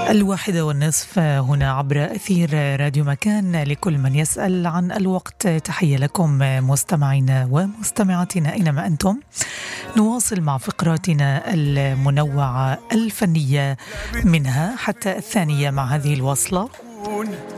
1:30 هنا عبر أثير راديو مكان. لكل من يسأل عن الوقت تحية لكم مستمعينا ومستمعاتنا أينما أنتم. نواصل مع فقراتنا المنوعة الفنية منها حتى الثانية مع هذه الوصلة.